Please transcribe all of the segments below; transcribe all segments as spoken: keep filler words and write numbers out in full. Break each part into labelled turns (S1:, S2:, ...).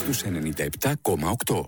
S1: στους ενενήντα επτά κόμμα οκτώ.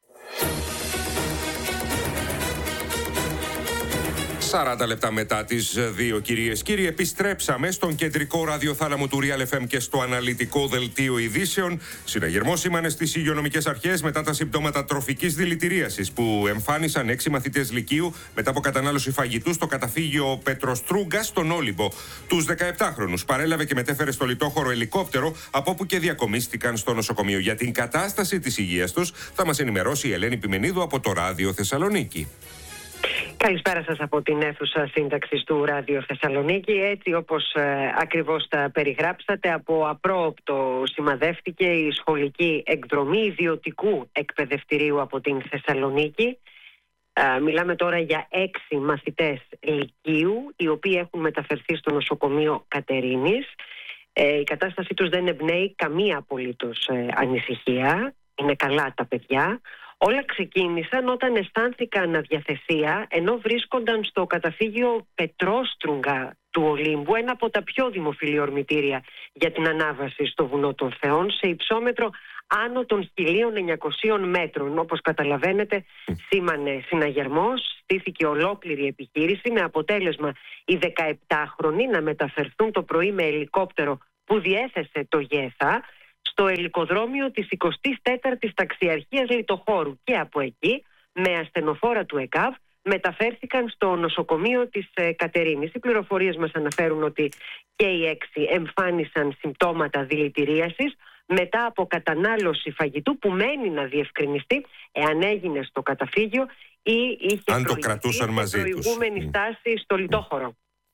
S2: σαράντα λεπτά μετά τις δύο, κυρίες κύριοι, επιστρέψαμε στον κεντρικό ραδιοθάλαμο του Real εφ εμ και στο αναλυτικό δελτίο ειδήσεων. Συναγερμός σήμανε στις υγειονομικές αρχές μετά τα συμπτώματα τροφικής δηλητηρίασης που εμφάνισαν έξι μαθητές λυκείου μετά από κατανάλωση φαγητού στο καταφύγιο Πετροστρούγκα στον Όλυμπο. Τους δεκαεπτάχρονους παρέλαβε και μετέφερε στο λιτόχωρο ελικόπτερο, από όπου και διακομίστηκαν στο νοσοκομείο. Για την κατάσταση της υγείας τους θα μας ενημερώσει η Ελένη Πιμενίδου από το Ράδιο Θεσσαλονίκη.
S3: Καλησπέρα σας από την αίθουσα σύνταξης του Ράδιο Θεσσαλονίκη. Έτσι όπως ε, ακριβώς τα περιγράψατε, από απρόοπτο σημαδεύτηκε η σχολική εκδρομή ιδιωτικού εκπαιδευτηρίου από την Θεσσαλονίκη. Ε, μιλάμε τώρα για έξι μαθητές λυκείου, οι οποίοι έχουν μεταφερθεί στο νοσοκομείο Κατερίνης. Ε, η κατάστασή τους δεν εμπνέει καμία απολύτως ε, ανησυχία. Είναι καλά τα παιδιά. Όλα ξεκίνησαν όταν αισθάνθηκαν αδιαθεσία ενώ βρίσκονταν στο καταφύγιο Πετρόστρούγκα του Ολύμπου, ένα από τα πιο δημοφιλή ορμητήρια για την ανάβαση στο βουνό των Θεών, σε υψόμετρο άνω των χίλια εννιακοσίων μέτρων. Όπως καταλαβαίνετε, σήμανε συναγερμός, στήθηκε ολόκληρη επιχείρηση με αποτέλεσμα οι δεκαεπτάχρονοι να μεταφερθούν το πρωί με ελικόπτερο που διέθεσε το ΓΕΘΑ στο ελικοδρόμιο της εικοστής τέταρτης Ταξιαρχίας Λιτοχώρου, και από εκεί με ασθενοφόρα του ΕΚΑΒ μεταφέρθηκαν στο νοσοκομείο της ε, Κατερίνης. Οι πληροφορίες μας αναφέρουν ότι και οι έξι εμφάνισαν συμπτώματα δηλητηρίασης μετά από κατανάλωση φαγητού που μένει να διευκρινιστεί εάν έγινε στο καταφύγιο ή είχε
S2: αν το κρατούσαν μαζί τους.
S3: Προηγούμενη στάση στο λιτόχωρο.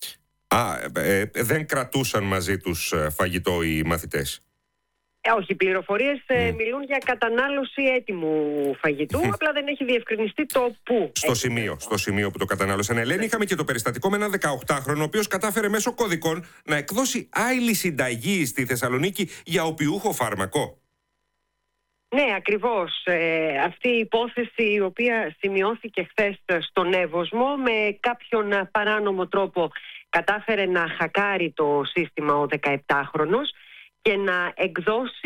S2: Α, ε, ε, δεν κρατούσαν μαζί τους φαγητό οι μαθητές.
S3: Ε, όχι, οι πληροφορίες ε,
S2: Mm.
S3: μιλούν για κατανάλωση έτοιμου φαγητού, mm. απλά δεν έχει διευκρινιστεί το πού.
S2: Στο σημείο, στο σημείο που το κατανάλωσαν. Ελένη, είχαμε και το περιστατικό με έναν δεκαοκτάχρονο, ο οποίος κατάφερε μέσω κωδικών να εκδώσει άειλη συνταγή στη Θεσσαλονίκη για οπιούχο φάρμακο.
S3: Ναι, ακριβώς. Ε, αυτή η υπόθεση, η οποία σημειώθηκε χθες στον Εύωσμο, με κάποιον παράνομο τρόπο κατάφερε να χακάρει το σύστημα ο δεκαεπτάχρονος και να εκδώσει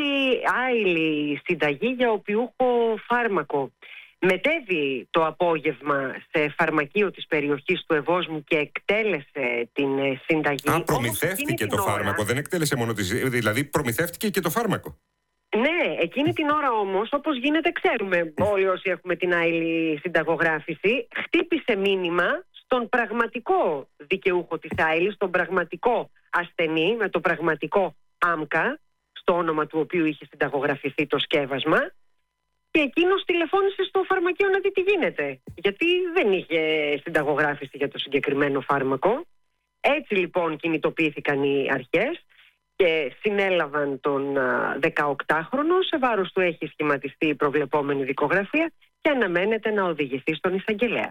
S3: άειλη συνταγή για οπιούχο φάρμακο. Μετέβη το απόγευμα σε φαρμακείο της περιοχής του Ευόσμου και εκτέλεσε την συνταγή.
S2: Α, προμηθεύτηκε το φάρμακο, ώρα... δεν εκτέλεσε μόνο τη... δηλαδή προμηθεύτηκε και το φάρμακο.
S3: Ναι, εκείνη την ώρα όμως, όπως γίνεται, ξέρουμε όλοι όσοι έχουμε την άειλη συνταγογράφηση, χτύπησε μήνυμα στον πραγματικό δικαιούχο της άειλης, στον πραγματικό ασθενή με το πραγματικό ΆΜΚΑ, στο όνομα του οποίου είχε συνταγογραφηθεί το σκεύασμα, και εκείνος τηλεφώνησε στο φαρμακείο να δει τι γίνεται, γιατί δεν είχε συνταγογράφηση για το συγκεκριμένο φάρμακο. Έτσι λοιπόν κινητοποιήθηκαν οι αρχές και συνέλαβαν τον δεκαοκτάχρονο. Σε βάρος του έχει σχηματιστεί η προβλεπόμενη δικογραφία και αναμένεται να οδηγηθεί στον εισαγγελέα.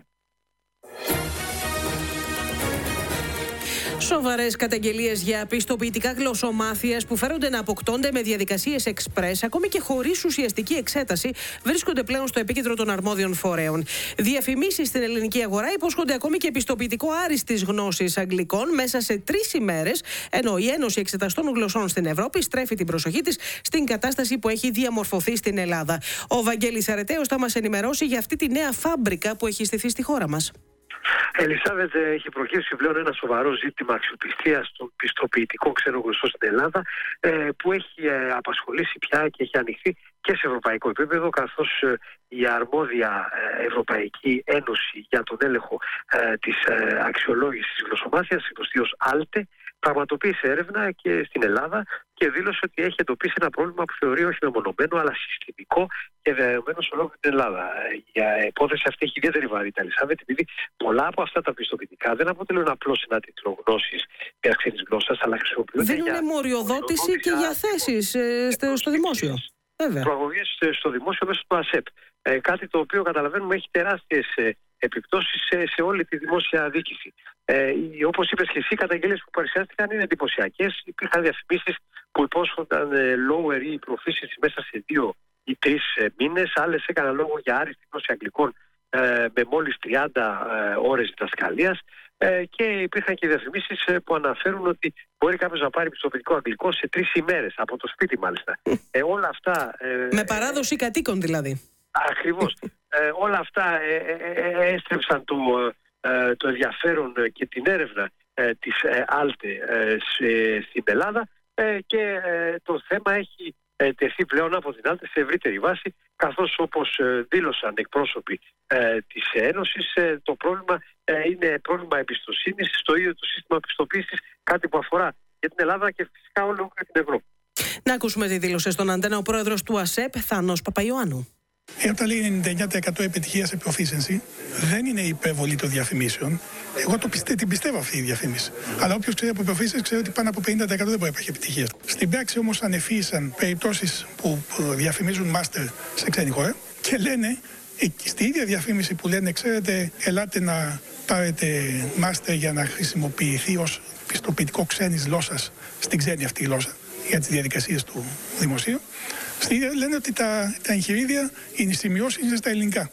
S4: Σοβαρές καταγγελίες για πιστοποιητικά γλωσσομάθειας που φέρονται να αποκτώνται με διαδικασίες εξπρές, ακόμη και χωρίς ουσιαστική εξέταση, βρίσκονται πλέον στο επίκεντρο των αρμόδιων φορέων. Διαφημίσεις στην ελληνική αγορά υπόσχονται ακόμη και πιστοποιητικό άριστης γνώσης αγγλικών μέσα σε τρεις ημέρες, ενώ η Ένωση Εξεταστών Γλωσσών στην Ευρώπη στρέφει την προσοχή της στην κατάσταση που έχει διαμορφωθεί στην Ελλάδα. Ο Βαγγέλης Αρετέος θα μας ενημερώσει για αυτή τη νέα φάμπρικα που έχει στηθεί στη χώρα μας.
S5: Ελισάβετ, έχει προκύψει πλέον ένα σοβαρό ζήτημα αξιοπιστίας των πιστοποιητικών ξένων γλωσσών στην Ελλάδα, που έχει απασχολήσει πια και έχει ανοιχθεί και σε ευρωπαϊκό επίπεδο, καθώς η αρμόδια Ευρωπαϊκή Ένωση για τον έλεγχο της αξιολόγησης γλωσσομάθειας, γνωστή ως άλτε, πραγματοποίησε έρευνα και στην Ελλάδα και δήλωσε ότι έχει εντοπίσει ένα πρόβλημα που θεωρεί όχι μεμονωμένο αλλά συστημικό και διαδεδομένο σε ολόκληρη την Ελλάδα. Η υπόθεση αυτή έχει ιδιαίτερη βαρύτητα, Ελισάβετ, επειδή πολλά από αυτά τα πιστοποιητικά δεν αποτελούν απλώς ένα τίτλο γνώσης μιας ξένης γλώσσας, αλλά χρησιμοποιούνται
S4: για. Δίνουν μοριοδότηση και για θέσεις ε, στο, στο δημόσιο.
S5: Προαγωγές στο δημόσιο μέσω του ΑΣΕΠ. Ε, κάτι το οποίο καταλαβαίνουμε έχει τεράστιες ε, επιπτώσεις σε, σε όλη τη δημόσια διοίκηση. Ε, όπως είπες και εσύ, οι καταγγελίες που παρουσιάστηκαν είναι εντυπωσιακές. Υπήρχαν διαφημίσεις που υπόσχονταν ε, lower ή proficiency μέσα σε δύο ή τρεις ε, μήνες. Άλλες έκαναν λόγο για άριστη γνώση αγγλικών ε, με μόλις τριάντα ε, ώρες διδασκαλίας. Ε, και υπήρχαν και διαφημίσεις ε, που αναφέρουν ότι μπορεί κάποιος να πάρει πιστοποιητικό αγγλικό σε τρεις ημέρες, από το σπίτι μάλιστα. Ε, όλα αυτά... Ε,
S4: Με παράδοση κατοίκων δηλαδή.
S5: Ακριβώς. ε, όλα αυτά ε, ε, ε, έστρεψαν το, ε, το ενδιαφέρον και την έρευνα ε, της ε, Άλτε ε, σε, στην Ελλάδα ε, και ε, το θέμα έχει ε, τεθεί πλέον από την Άλτε σε ευρύτερη βάση, καθώς όπως ε, δήλωσαν εκπρόσωποι ε, της Ένωσης, ε, το πρόβλημα ε, είναι πρόβλημα εμπιστοσύνης στο ίδιο το σύστημα πιστοποίησης, κάτι που αφορά και την Ελλάδα και φυσικά όλο και την Ευρώπη.
S4: Να ακούσουμε τι δήλωσε στον Αντένα ο πρόεδρος του ΑΣΕΠ, Θάνος Παπαϊωάννου.
S6: Ε, όταν λέει ενενήντα εννιά τοις εκατό επιτυχία σε proficiency, δεν είναι υπερβολή των διαφημίσεων. Εγώ το πιστε, την πιστεύω αυτή η διαφήμιση. Αλλά όποιος ξέρει από proficiency ξέρει ότι πάνω από πενήντα τοις εκατό δεν μπορεί να υπάρχει επιτυχία. Στην πράξη όμως ανεφύησαν περιπτώσεις που διαφημίζουν master σε ξένη χώρα και λένε, στη ίδια διαφήμιση που λένε, ξέρετε, ελάτε να πάρετε master για να χρησιμοποιηθεί ως πιστοποιητικό ξένης γλώσσας στην ξένη αυτή γλώσσα για τις διαδικασίες του δημοσίου. Στην ίδια λένε ότι τα, τα εγχειρίδια, οι σημειώσεις είναι στα ελληνικά.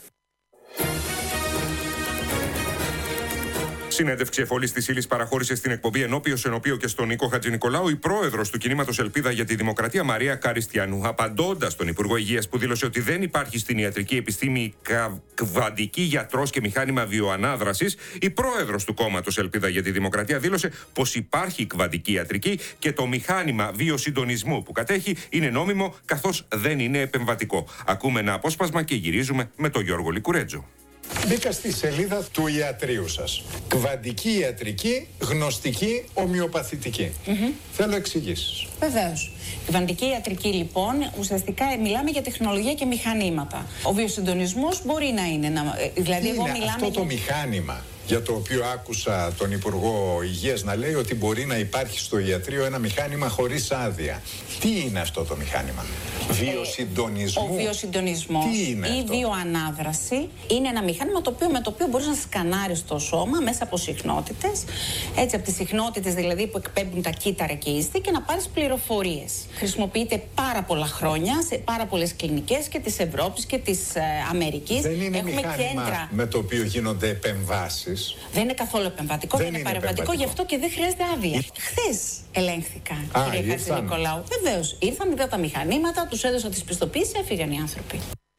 S2: Συνέντευξη εφόλης της ύλης παραχώρησε στην εκπομπή Ενώπιος Ενωπίου και στον Νίκο Χατζηνικολάου η πρόεδρος του κινήματος Ελπίδα για τη Δημοκρατία, Μαρία Καριστιανού. Απαντώντας τον Υπουργό Υγείας που δήλωσε ότι δεν υπάρχει στην ιατρική επιστήμη κβαντική γιατρός και μηχάνημα βιοανάδρασης, η πρόεδρος του κόμματος Ελπίδα για τη Δημοκρατία δήλωσε πως υπάρχει κβαντική ιατρική και το μηχάνημα βιοσυντονισμού που κατέχει είναι νόμιμο καθώς δεν είναι επεμβατικό. Ακούμε ένα απόσπασμα και γυρίζουμε με τον Γιώργο Λικουρέτζο.
S7: Μπήκα στη σελίδα του ιατρείου σας. Κβαντική ιατρική, γνωστική, ομοιοπαθητική. Mm-hmm. Θέλω εξηγήσεις.
S8: Βεβαίως. Κβαντική ιατρική λοιπόν, ουσιαστικά μιλάμε για τεχνολογία και μηχανήματα. Ο βιοσυντονισμός μπορεί να είναι. Να, δηλαδή,
S7: εγώ
S8: είναι
S7: μιλάμε αυτό
S8: για...
S7: το μηχάνημα για το οποίο άκουσα τον Υπουργό Υγείας να λέει ότι μπορεί να υπάρχει στο ιατρείο ένα μηχάνημα χωρίς άδεια. Τι είναι αυτό το μηχάνημα? Βιοσυντονισμού.
S8: Ο βιοσυντονισμός ή βιοανάδραση είναι ένα μηχάνημα το οποίο, με το οποίο μπορείς να σκανάρεις το σώμα μέσα από συχνότητες, έτσι από τις συχνότητες δηλαδή που εκπέμπουν τα κύτταρα και ίσθη, και να πάρεις πληροφορίες. Χρησιμοποιείται πάρα πολλά χρόνια σε πάρα πολλές κλινικές και της Ευρώπης και της ε, Αμερικής.
S7: Δεν είναι
S8: Έχουμε
S7: μηχάνημα κέντρα με το οποίο γίνονται επεμβάσεις. Δεν
S8: είναι καθόλου επεμβατικό, δεν, δεν είναι παρεμβατικό, γι' αυτό και δεν χρειάζεται άδεια. Χθες ελέγχθηκα, Α, κύριε Χατζηνικολάου. Βεβαίως, ήρθαν, είδα τα μηχανήματα, τους έδωσα τις πιστοποίησεις, έφυγαν οι άνθρωποι.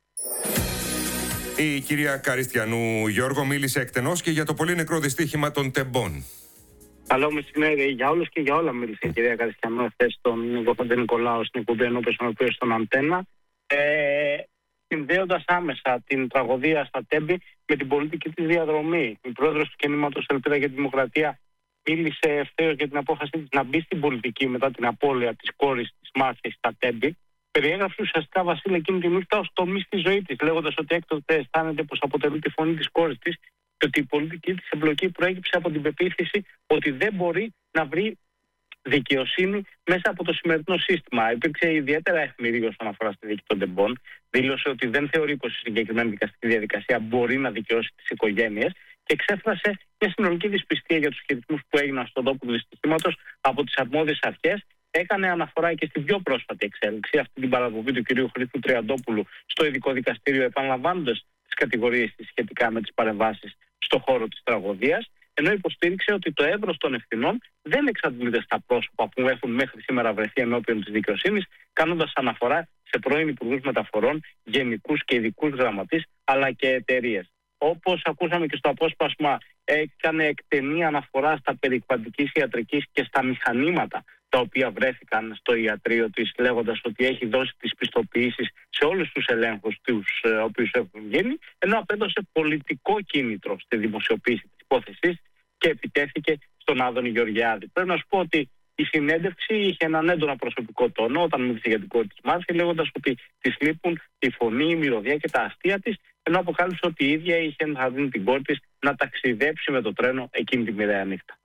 S2: Η κυρία Καριστιανού, Γιώργο, μίλησε εκτενώς και για το πολύ νεκρό δυστύχημα των τεμπών.
S9: Καλό μεσημέρι για όλους και για όλα, μίλησε η κυρία Καριστιανού χθες στον Νίκο Χατζηνικολάου στην εκπομπή Ενώπιος Ενωπίου στον Αντένα. Ε, συνδέοντας άμεσα την τραγωδία στα Τέμπη με την πολιτική της διαδρομή. Η πρόεδρος του κινήματος Ελπίδα για τη Δημοκρατία μίλησε ευθέως για την απόφαση της να μπει στην πολιτική μετά την απώλεια της κόρης της Μάρθης στα Τέμπη. Περιέγραψε ουσιαστικά, Βασίλη, εκείνη τη νύχτα ως τομή στη ζωή της, λέγοντας ότι έκτοτε αισθάνεται πως αποτελεί τη φωνή της κόρης της και ότι η πολιτική της εμπλοκή προέκυψε από την πεποίθηση ότι δεν μπορεί να βρει δικαιοσύνη μέσα από το σημερινό σύστημα. Υπήρξε ιδιαίτερα αιχμηρή όσον αφορά στη δίκη των τεμπών. Δήλωσε ότι δεν θεωρεί πως η συγκεκριμένη δικαστική διαδικασία μπορεί να δικαιώσει τις οικογένειες και εξέφρασε μια συνολική δυσπιστία για τους χειρισμούς που έγιναν στον τόπο του δυστυχήματος από τις αρμόδιες αρχές. Έκανε αναφορά και στην πιο πρόσφατη εξέλιξη, αυτή την παραπομπή του κ. Χρήστου Τριαντόπουλου στο ειδικό δικαστήριο, επαναλαμβάνοντας τις κατηγορίες της σχετικά με τις παρεμβάσεις στον χώρο της τραγωδίας, ενώ υποστήριξε ότι το εύρος των ευθυνών δεν εξαντλείται στα πρόσωπα που έχουν μέχρι σήμερα βρεθεί ενώπιον της δικαιοσύνης, κάνοντας αναφορά σε πρώην υπουργούς μεταφορών, γενικούς και ειδικούς γραμματείς, αλλά και εταιρείες. Όπως ακούσαμε και στο απόσπασμα, έκανε εκτενή αναφορά στα περί κβαντικής ιατρικής και στα μηχανήματα τα οποία βρέθηκαν στο ιατρείο της, λέγοντας ότι έχει δώσει τις πιστοποιήσεις σε όλους τους ελέγχους τους ε, οποίους έχουν γίνει, ενώ απέδωσε πολιτικό κίνητρο στη δημοσιοποίηση της υπόθεσης και επιτέθηκε στον Άδωνη Γεωργιάδη. Πρέπει να σου πω ότι η συνέντευξη είχε έναν έντονα προσωπικό τόνο όταν μίλησε για την κόρη της Μάρθη, λέγοντας ότι της λείπουν η φωνή, η μυρωδιά και τα αστεία της, ενώ αποκάλυψε ότι η ίδια είχε ενθαρρύνει την κόρη της να ταξιδέψει με το τρένο εκείνη τη μοιραία νύχτα.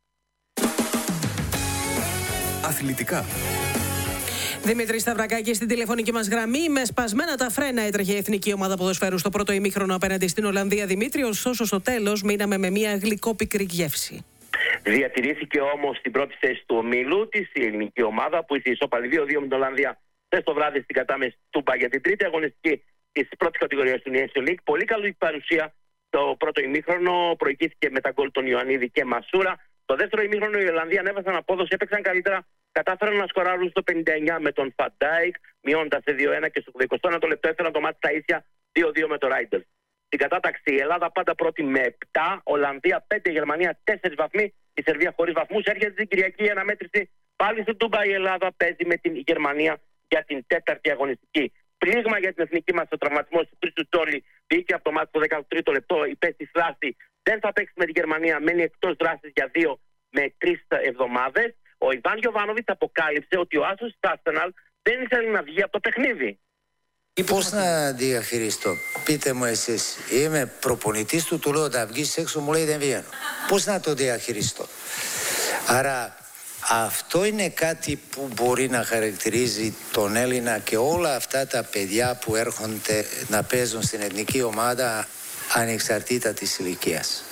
S1: Αθλητικά.
S4: Δημήτρη Σταυρακάκη στην τηλεφωνική μας γραμμή. Με σπασμένα τα φρένα έτρεχε η εθνική ομάδα ποδοσφαίρου στο πρώτο ημίχρονο απέναντι στην Ολλανδία, Δημήτρη. Ωστόσο, στο τέλος μείναμε με μια γλυκόπικρη γεύση.
S10: Διατηρήθηκε όμως στην πρώτη θέση του ομίλου της η ελληνική ομάδα που είχε ισόπαλη δύο δύο με την Ολλανδία χθες το βράδυ στην κατάμεση του Τούμπα για την τρίτη αγωνιστική της πρώτης κατηγορίας του Nations League. Πολύ καλή παρουσία Το πρώτο ημίχρονο προηγήθηκε με τα γκολ των Ιωαννίδη και Μασούρα. Το δεύτερο ημίχρονο οι Ολλανδοί ανέβασαν απόδοση, έπαιξαν καλύτερα. Κατάφεραν να σκοράρουν στο πενήντα εννιά με τον Φαντάικ, μειώνοντας σε δύο ένα, και στο εικοστό ένατο λεπτό έφεραν το μάτι στα ίσια δύο δύο με το Ράιντερς. Στην κατάταξη η Ελλάδα πάντα πρώτη με επτά, Ολλανδία πέντε, Γερμανία τέσσερα βαθμοί, η Σερβία χωρίς βαθμούς. Έρχεται την Κυριακή η αναμέτρηση πάλι στην Τούμπα. Η Ελλάδα παίζει με την Γερμανία για την τέταρτη αγωνιστική. Πλήγμα για την εθνική μας ο τραυματισμός του Χρήστου Τσόλη, βγήκε από το μάτι το δέκατο τρίτο λεπτό, υπέστη θλάση, δεν θα παίξει με τη Γερμανία, μένει εκτός δράσης για δύο με τρεις εβδομάδες. Ο Ιβάν Γιοβάνοβιτς αποκάλυψε ότι ο άσος της Arsenal δεν ήθελε να βγει από το παιχνίδι.
S11: Πώς να διαχειριστώ, πείτε μου εσείς. Είμαι προπονητής του, του λέω να βγεις έξω, μου λέει δεν βγαίνω. Πώς να το διαχειριστώ. Άρα αυτό είναι κάτι που μπορεί να χαρακτηρίζει τον Έλληνα και όλα αυτά τα παιδιά που έρχονται να παίζουν στην εθνική ομάδα ανεξαρτήτα της ηλικίας.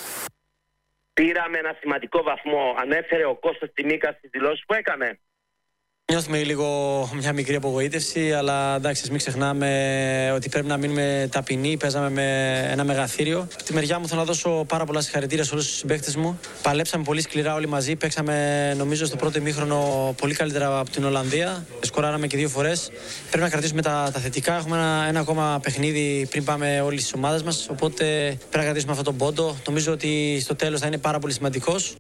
S10: Πήραμε ένα σημαντικό βαθμό, ανέφερε ο Κώστας Τιμίκας στις δηλώσεις που έκανε.
S12: Νιώθουμε λίγο μια μικρή απογοήτευση, αλλά εντάξει, μην ξεχνάμε ότι πρέπει να μείνουμε ταπεινοί. Παίζαμε με ένα μεγαθύριο. Από τη μεριά μου θέλω να δώσω πάρα πολλά συγχαρητήρια σε όλους τους συμπαίκτες μου. Παλέψαμε πολύ σκληρά όλοι μαζί. Παίξαμε, νομίζω, στο πρώτο ημίχρονο πολύ καλύτερα από την Ολλανδία. Σκοράραμε και δύο φορές. Πρέπει να κρατήσουμε τα, τα θετικά. Έχουμε ένα, ένα ακόμα παιχνίδι πριν πάμε όλες τις ομάδες μας. Οπότε πρέπει να κρατήσουμε αυτόν τον πόντο. Νομίζω ότι στο τέλος θα είναι πάρα πολύ σημαντικός.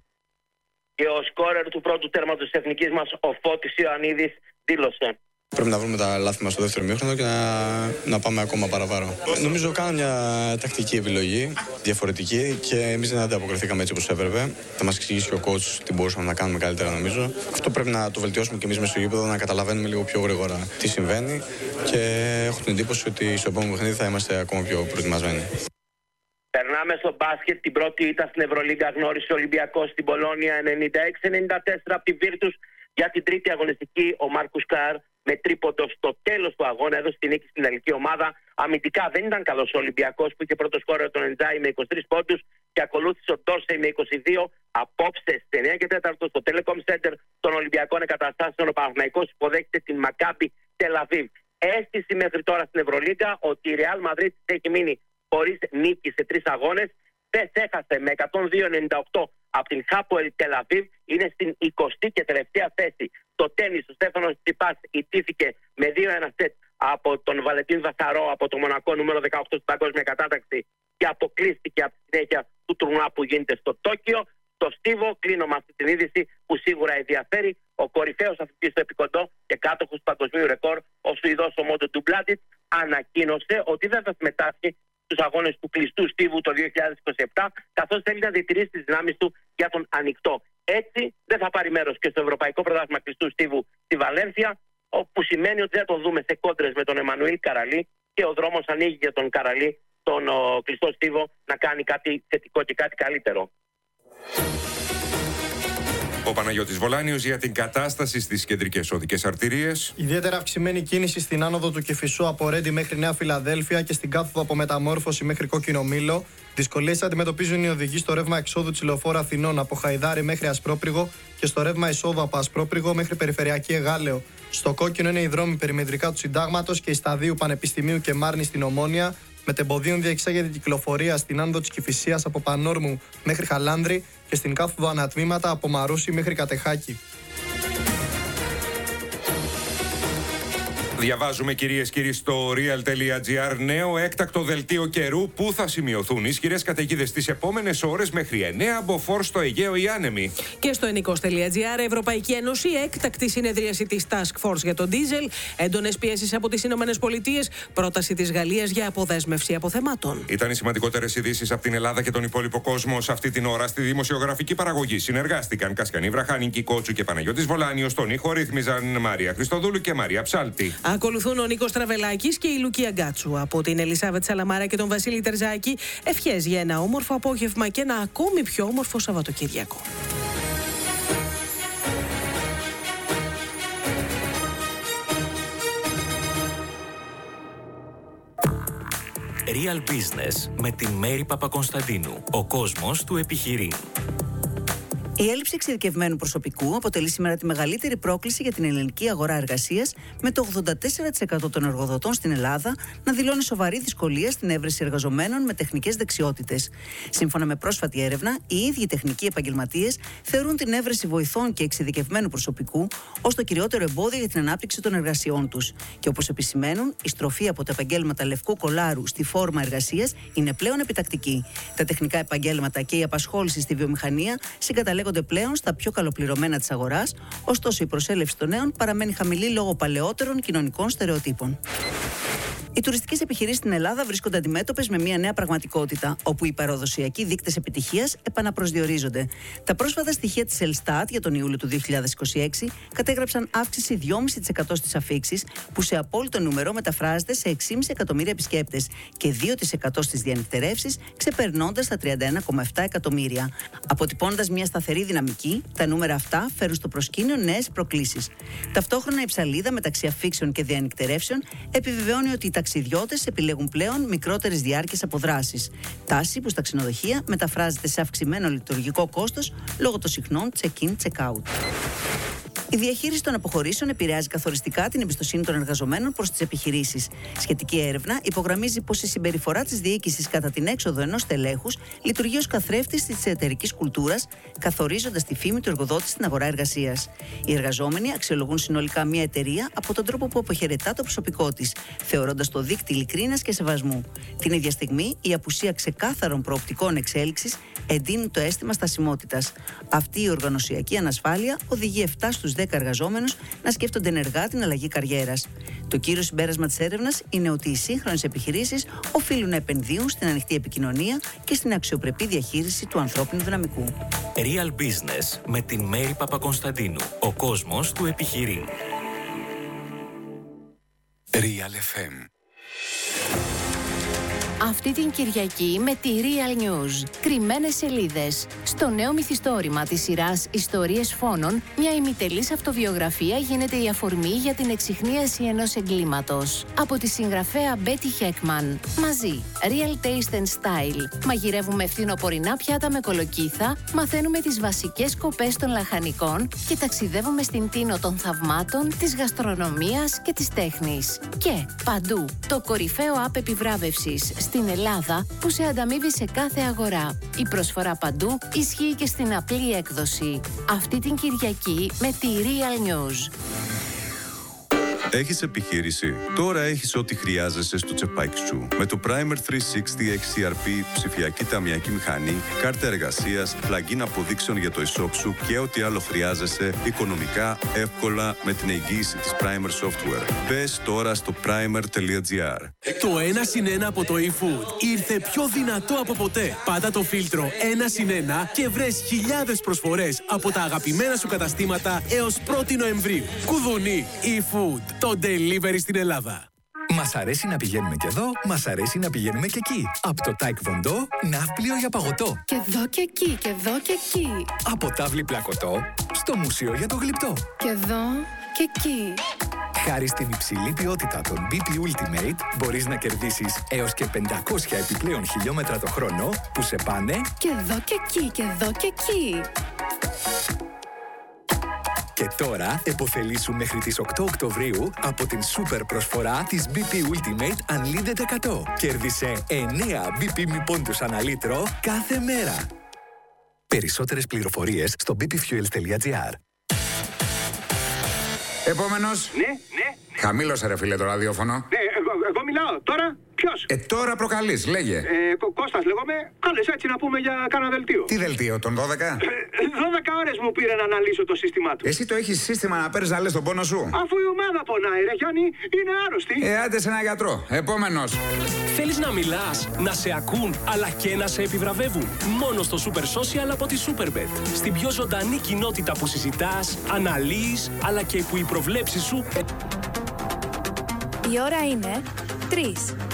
S10: Και ο σκόρερ του πρώτου τέρματος της εθνικής μας, ο Φώτης Ιωαννίδης, δήλωσε:
S13: Πρέπει να βρούμε τα λάθη μας στο δεύτερο ημίχρονο και να, να πάμε ακόμα παραπάνω. Νομίζω κάναμε μια τακτική επιλογή, διαφορετική, και εμείς δεν ανταποκριθήκαμε έτσι όπως έπρεπε. Θα μας εξηγήσει ο coach τι μπορούσαμε να κάνουμε καλύτερα, νομίζω. Αυτό πρέπει να το βελτιώσουμε και εμείς μέσα στο γήπεδο, να καταλαβαίνουμε λίγο πιο γρήγορα τι συμβαίνει, και έχω την εντύπωση ότι στο επόμενο παιχνίδι θα είμαστε ακόμα πιο προετοιμασμένοι.
S10: Περνάμε στο μπάσκετ. Την πρώτη ήττα στην Ευρωλίγκα γνώρισε ο Ολυμπιακός στην Πολόνια ενενήντα έξι ενενήντα τέσσερα από τη Βίρτους. Για την τρίτη αγωνιστική, ο Μάρκους Καρ με τρίποντο στο τέλος του αγώνα έδωσε τη νίκη στην ελληνική ομάδα. Αμυντικά δεν ήταν καλός ο Ολυμπιακός, που είχε πρώτο σκόρερ τον Εντζάι με είκοσι τρεις πόντους και ακολούθησε ο Ντόρσεϊ με είκοσι δύο. Απόψε στις εννιά και τέσσερα στο Telecom Center των Ολυμπιακών Εγκαταστάσεων ο Παναθηναϊκός υποδέχεται την Μακάμπι Τελαβίβ. Αίσθηση μέχρι τώρα στην Ευρωλίγκα ότι η Ρεάλ Μαδρίτης έχει μείνει χωρίς νίκη σε τρεις αγώνες. Δεν έχασε με εκατόν δύο ενενήντα οκτώ από την Χάποελ Τελαβίβ. Είναι στην εικοστή και τελευταία θέση. Το τένις, ο Στέφανος Τσιπάς ιτήθηκε με δύο ένα σετ από τον Βαλεντίν Βασαρό από το Μονακό, νούμερο δεκαοκτώ στην παγκόσμια κατάταξη, και αποκλείστηκε από τη συνέχεια του τουρνουά που γίνεται στο Τόκιο. Το Στίβο, κλείνω με αυτή την είδηση που σίγουρα ενδιαφέρει. Ο κορυφαίος αθλητής στο επικοντό και κάτοχος του παγκοσμίου ρεκόρ, ο Σουηδός ο Μόντο Ντουμπλάντιτς, ανακοίνωσε ότι δεν θα συμμετάσχει στους αγώνες του κλειστού Στίβου το δύο χιλιάδες είκοσι επτά, καθώς θέλει να διατηρήσει τις δυνάμεις του για τον ανοιχτό. Έτσι δεν θα πάρει μέρος και στο Ευρωπαϊκό Πρωτάθλημα Κλειστού Στίβου στη Βαλένθια, όπου σημαίνει ότι δεν τον δούμε σε κόντρες με τον Εμμανουήλ Καραλί, και ο δρόμος ανοίγει για τον Καραλί, τον ο, κλειστό Στίβο, να κάνει κάτι θετικό και κάτι καλύτερο.
S2: Ο Παναγιώτης Βολάνιος για την κατάσταση στις κεντρικές οδικές αρτηρίες.
S14: Ιδιαίτερα αυξημένη κίνηση στην άνοδο του Κηφισού από Ρέντι μέχρι Νέα Φιλαδέλφια και στην κάθοδο από Μεταμόρφωση μέχρι Κόκκινο Μήλο. Δυσκολίες αντιμετωπίζουν οι οδηγοί στο ρεύμα εξόδου της Λεωφόρου Αθηνών από Χαϊδάρι μέχρι Ασπρόπριγο και στο ρεύμα εισόδου από Ασπρόπριγο μέχρι Περιφερειακή Εγάλεο. Στο κόκκινο είναι οι δρόμοι περιμετρικά του Συντάγματος και η Σταδίου Πανεπιστημίου και Μάρνη στην Ομόνια. Μετεμποδίων διεξάγεται η κυκλοφορία στην άνοδο της Κηφισίας από Πανόρμου μέχρι Χαλάνδρη και στην κάθοδο ανατμήματα από Μαρούσι μέχρι Κατεχάκη.
S2: Διαβάζουμε, κυρίες και κύριοι, στο real.gr νέο έκτακτο δελτίο καιρού που θα σημειωθούν ισχυρές καταιγίδες τις επόμενες ώρες μέχρι εννέα μποφόρ στο Αιγαίο ή άνεμοι.
S4: Και στο ενικός.gr, Ευρωπαϊκή Ένωση, έκτακτη συνεδρίαση της Task Force για τον ντίζελ, έντονες πιέσεις από τις Ηνωμένες Πολιτείες, πρόταση της Γαλλίας για αποδέσμευση αποθεμάτων.
S2: Ήταν οι σημαντικότερες ειδήσεις από την Ελλάδα και τον υπόλοιπο κόσμο σε αυτή την ώρα. Στη δημοσιογραφική παραγωγή συνεργάστηκαν Κασκανή Βραχάνη, Κότσου και Παναγιώτης Βολάνιος. Στον ήχο ρύθμιζαν Μαρία Χριστοδούλου και Μαρία Ψάλτη.
S4: Ακολουθούν ο Νίκος Τραβελάκης και η Λουκία Γκάτσου. Από την Ελισάβετ Σαλαμάρα και τον Βασίλη Τερζάκη, ευχές για ένα όμορφο απόγευμα και ένα ακόμη πιο όμορφο Σαββατοκύριακο.
S15: Real Business με την Μέρη Παπακονσταντίνου. Ο κόσμος του επιχειρεί. Η έλλειψη εξειδικευμένου προσωπικού αποτελεί σήμερα τη μεγαλύτερη πρόκληση για την ελληνική αγορά εργασίας, με το ογδόντα τέσσερα τοις εκατό των εργοδοτών στην Ελλάδα να δηλώνει σοβαρή δυσκολία στην έβρεση εργαζομένων με τεχνικές δεξιότητες. Σύμφωνα με πρόσφατη έρευνα, οι ίδιοι τεχνικοί επαγγελματίες θεωρούν την έβρεση βοηθών και εξειδικευμένου προσωπικού ως το κυριότερο εμπόδιο για την ανάπτυξη των εργασιών τους. Και όπως επισημαίνουν, η στροφή από τα επαγγέλματα λευκού κολάρου στη φόρμα εργασίας είναι πλέον επιτακτική. Τα τεχνικά επαγγέλματα και η απασχόληση στη βιομηχανία συγκαταλέγονται πλέον στα πιο καλοπληρωμένα της αγοράς, ωστόσο η προσέλευση των νέων παραμένει χαμηλή λόγω παλαιότερων κοινωνικών στερεοτύπων. Οι τουριστικές επιχειρήσεις στην Ελλάδα βρίσκονται αντιμέτωπες με μια νέα πραγματικότητα, όπου οι παραδοσιακοί δείκτες επιτυχίας επαναπροσδιορίζονται. Τα πρόσφατα στοιχεία της Ελστάτ για τον Ιούλιο του δύο χιλιάδες είκοσι έξι κατέγραψαν αύξηση δύο κόμμα πέντε τοις εκατό στις αφίξεις, που σε απόλυτο νούμερο μεταφράζεται σε έξι κόμμα πέντε εκατομμύρια επισκέπτες, και δύο τοις εκατό στις διανυκτερεύσεις, ξεπερνώντας τα τριάντα ένα κόμμα επτά εκατομμύρια. Αποτυπώνοντας μια σταθερή δυναμική, τα νούμερα αυτά φέρουν στο προσκήνιο νέες προκλήσεις. Ταυτόχρονα, η ψαλίδα μεταξύ αφίξεων και διανυκτερεύσεων επιβεβαιώνει ότι οι ταξιδιώτες επιλέγουν πλέον μικρότερες διάρκειες αποδράσεις. Τάση που στα ξενοδοχεία μεταφράζεται σε αυξημένο λειτουργικό κόστος λόγω των συχνών check-in, check-out. Η διαχείριση των αποχωρήσεων επηρεάζει καθοριστικά την εμπιστοσύνη των εργαζομένων προς τις επιχειρήσεις. Σχετική έρευνα υπογραμμίζει πως η συμπεριφορά της διοίκησης κατά την έξοδο ενός τελέχους λειτουργεί ως καθρέφτης της εταιρικής κουλτούρας, καθορίζοντας τη φήμη του εργοδότη στην αγορά εργασίας. Οι εργαζόμενοι αξιολογούν συνολικά μια εταιρεία από τον τρόπο που αποχαιρετά το προσωπικό της, θεωρώντας το δείκτη ειλικρίνειας και σεβασμού. Την ίδια στιγμή, η απουσία ξεκάθαρων προοπτικών εξέλιξης εντείνει το αίσθημα στασιμότητας. Αυτή η οργανωσιακή ανασφάλεια οδηγεί επτά στους δέκα εργαζόμενους να σκέφτονται ενεργά την αλλαγή καριέρας. Το κύριο συμπέρασμα της έρευνας είναι ότι οι σύγχρονες επιχειρήσεις οφείλουν να επενδύουν στην ανοιχτή επικοινωνία και στην αξιοπρεπή διαχείριση του ανθρώπινου δυναμικού.
S16: Real Business με την Μέρη Παπακωνσταντίνου. Ο κόσμος του επιχειρεί.
S1: Real εφ εμ.
S17: Αυτή την Κυριακή με τη Real News. Κρυμμένες σελίδες. Στο νέο μυθιστόρημα της σειράς Ιστορίες Φόνων, μια ημιτελής αυτοβιογραφία γίνεται η αφορμή για την εξιχνίαση ενός εγκλήματος. Από τη συγγραφέα Betty Heckman. Μαζί, Real Taste and Style. Μαγειρεύουμε φθινοπορεινά πιάτα με κολοκύθα, μαθαίνουμε τις βασικές σκοπές των λαχανικών και ταξιδεύουμε στην τίνο των θαυμάτων, της γαστρονομίας και της τέχνης. Και παντού, το κορυφαίο app επιβράβευσης στην Ελλάδα που σε ανταμείβει σε κάθε αγορά. Η προσφορά παντού ισχύει και στην απλή έκδοση. Αυτή την Κυριακή με τη Real News.
S18: Έχεις επιχείρηση? Τώρα έχεις ό,τι χρειάζεσαι στο τσεπάκι σου. Με το Primer τριακόσια εξήντα εξ σι αρ πι, ψηφιακή ταμιακή μηχανή, κάρτα εργασίας, plugin αποδείξεων για το e-shop σου και ό,τι άλλο χρειάζεσαι, οικονομικά, εύκολα, με την εγγύηση της Primer Software. Μπες τώρα στο primer τελεία gr.
S19: Το ένα συν ένα από το eFood ήρθε πιο δυνατό από ποτέ. Πάτα το φίλτρο ένα συν ένα και βρες χιλιάδες προσφορές από τα αγαπημένα σου καταστήματα έως πρώτη Νοεμβρίου. Κουδουνί eFood. Το delivery στην Ελλάδα.
S1: Μας αρέσει να πηγαίνουμε και εδώ, μας αρέσει να πηγαίνουμε και εκεί. Από το Taekwondo, ναύπλιο για παγωτό.
S17: Και εδώ και εκεί, και εδώ και εκεί.
S1: Από τάβλη πλακωτό, στο μουσείο για το γλυπτό.
S17: Και εδώ και εκεί.
S1: Χάρη στην υψηλή ποιότητα των μπι πι Ultimate, μπορείς να κερδίσεις έως και πεντακόσια επιπλέον χιλιόμετρα το χρόνο που σε πάνε...
S17: Και εδώ και εκεί, και εδώ και εκεί.
S1: Και τώρα, επωφελήσου μέχρι τις οκτώ Οκτωβρίου από την σούπερ προσφορά της μπι πι Ultimate Unlimited εκατό. Κέρδισε εννέα μπι πι μη πόντους ανά λίτρο κάθε μέρα. Περισσότερες πληροφορίες στο μπι πι fuels τελεία gr.
S20: Επόμενος.
S21: Ναι, ναι.
S20: Χαμήλωσε ρε φίλε το ραδιόφωνο.
S21: Ναι, εγώ, εγώ μιλάω. Τώρα ποιος?
S20: Ε, τώρα προκαλείς, λέγε.
S21: Ε, Κω- Κώστας λέγομαι. Κάλες έτσι να πούμε για κάνα δελτίο.
S20: Τι δελτίο, τον δώδεκα?
S21: Ε, δώδεκα ώρες μου πήρε να αναλύσω το σύστημά του.
S20: Εσύ το έχεις σύστημα να παίρνεις να λες τον πόνο σου?
S21: Αφού η ομάδα πονάει ρε Γιάννη, είναι άρρωστη.
S20: Ε, άντε σε ένα γιατρό. Επόμενος.
S19: Θέλεις να μιλάς, να σε ακούν, αλλά και να σε επιβραβεύουν? Μόνο στο Super Social από τη Superbet. Στην πιο ζωντανή κοινότητα που συζητάς, αναλύεις, αλλά και που οι προβλέψεις σου...
S22: Η ώρα είναι τρεις.